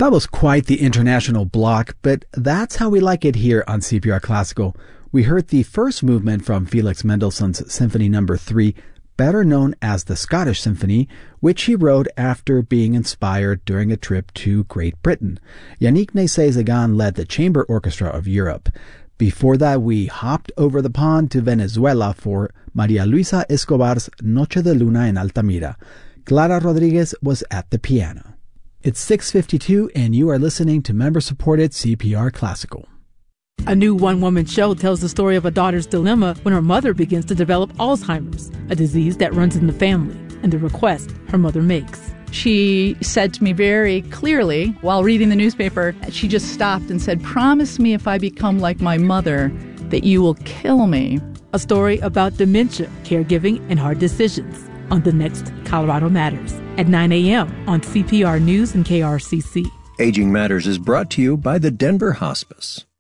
That was quite the international block, but that's how we like it here on CPR Classical. We heard the first movement from Felix Mendelssohn's Symphony No. 3, better known as the Scottish Symphony, which he wrote after being inspired during a trip to Great Britain. Yannick Nézet-Séguin led the Chamber Orchestra of Europe. Before that, we hopped over the pond to Venezuela for María Luisa Escobar's Noche de Luna en Altamira. Clara Rodriguez was at the piano. It's 6:52, and you are listening to member-supported CPR Classical. A new one-woman show tells the story of a daughter's dilemma when her mother begins to develop Alzheimer's, a disease that runs in the family, and the request her mother makes. She said to me very clearly while reading the newspaper, she just stopped and said, "Promise me if I become like my mother that you will kill me." A story about dementia, caregiving, and hard decisions on the next Colorado Matters at 9 a.m. on CPR News and KRCC. Aging Matters is brought to you by the Denver Hospice.